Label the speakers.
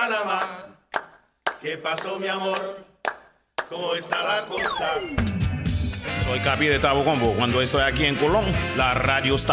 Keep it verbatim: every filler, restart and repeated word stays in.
Speaker 1: Panamá. ¿Qué pasó, mi amor? ¿Cómo está la cosa?
Speaker 2: Soy Capi de Tabo Combo. Cuando estoy aquí en Colón, la radio está